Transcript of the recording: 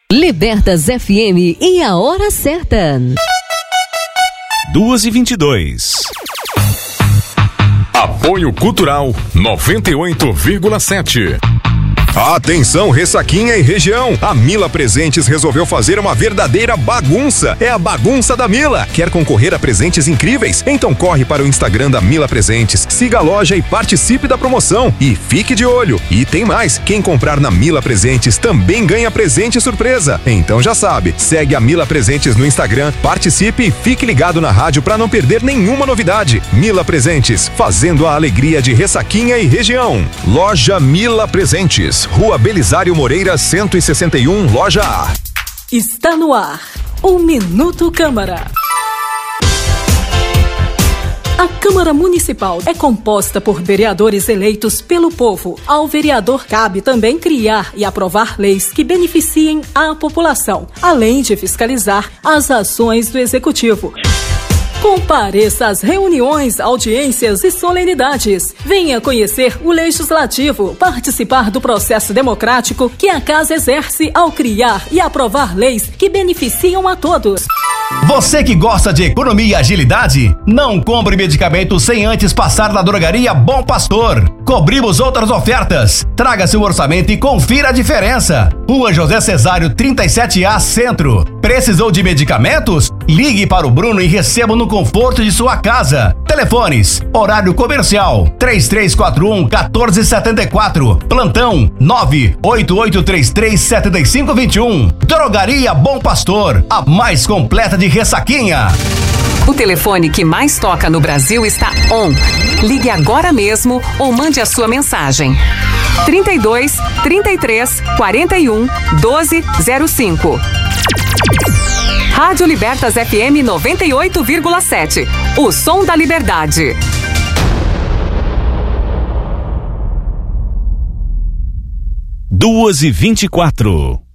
Libertas FM e a hora certa. 2h22. Apoio Cultural 98,7. Atenção, Ressaquinha e região! A Mila Presentes resolveu fazer uma verdadeira bagunça. É a bagunça da Mila. Quer concorrer a presentes incríveis? Então corre para o Instagram da Mila Presentes, siga a loja e participe da promoção. E fique de olho! E tem mais, quem comprar na Mila Presentes também ganha presente surpresa. Então já sabe, segue a Mila Presentes no Instagram, participe e fique ligado na rádio para não perder nenhuma novidade. Mila Presentes, fazendo a alegria de Ressaquinha e região. Loja Mila Presentes, Rua Belisário Moreira 161, Loja A. Está no ar o Minuto Câmara. A Câmara Municipal é composta por vereadores eleitos pelo povo. Ao vereador cabe também criar e aprovar leis que beneficiem a população, além de fiscalizar as ações do Executivo. Compareça às reuniões, audiências e solenidades. Venha conhecer o Legislativo, participar do processo democrático que a Casa exerce ao criar e aprovar leis que beneficiam a todos. Você que gosta de economia e agilidade, não compre medicamentos sem antes passar na drogaria Bom Pastor. Cobrimos outras ofertas. Traga seu orçamento e confira a diferença. Rua José Cesário 37A Centro. Precisou de medicamentos? Ligue para o Bruno e receba no conforto de sua casa. Telefones: horário comercial 3341-1474, plantão 98833-7521. Drogaria Bom Pastor, a mais completa de Ressaquinha. O telefone que mais toca no Brasil está on. Ligue agora mesmo ou mande a sua mensagem. 32 33 41 12 05. Rádio Libertas FM 98,7. O som da liberdade. 2h24.